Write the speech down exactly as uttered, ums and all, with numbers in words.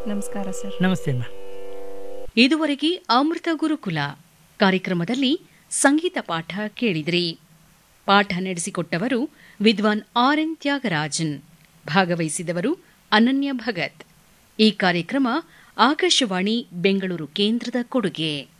ನಮಸ್ಕಾರ ಸರ್. ನಮಸ್ತೆ ಅಮ್ಮ. ಇದುವರೆಗೆ ಅಮೃತ ಗುರುಕುಲ ಕಾರ್ಯಕ್ರಮದಲ್ಲಿ ಸಂಗೀತ ಪಾಠ ಕೇಳಿದ್ರಿ. ಪಾಠ ನಡೆಸಿಕೊಟ್ಟವರು ವಿದ್ವಾನ್ ಆರ್ ಎನ್ ತ್ಯಾಗರಾಜನ್. ಭಾಗವಹಿಸಿದವರು ಅನನ್ಯ ಭಗತ್. ಈ ಕಾರ್ಯಕ್ರಮ ಆಕಾಶವಾಣಿ ಬೆಂಗಳೂರು ಕೇಂದ್ರದ ಕೊಡುಗೆ.